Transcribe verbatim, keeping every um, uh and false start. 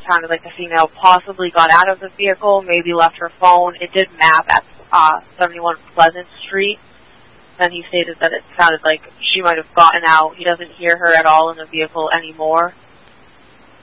sounded like the female possibly got out of the vehicle, maybe left her phone. It did map at uh, seventy-one Pleasant Street. Then he stated that it sounded like she might have gotten out. He doesn't hear her at all in the vehicle anymore.